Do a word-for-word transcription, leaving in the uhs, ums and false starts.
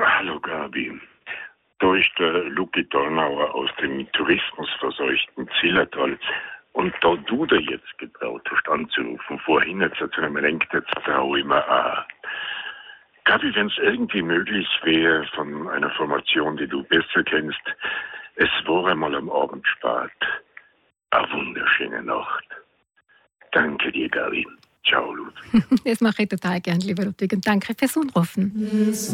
Hallo Gabi, da ist der Luki Dornauer aus dem tourismusverseuchten Zillertal. Und da du dir jetzt getraut hast anzurufen, vorhin jetzt zu einem Lenk, jetzt traue ich mir auch. Gabi, wenn es irgendwie möglich wäre, von einer Formation, die du besser kennst, es war einmal am Abend spät. Eine wunderschöne Nacht. Danke dir, Gabi. Ciao, Ludwig. Das mache ich total gern, lieber Ludwig. Und danke fürs Anrufen.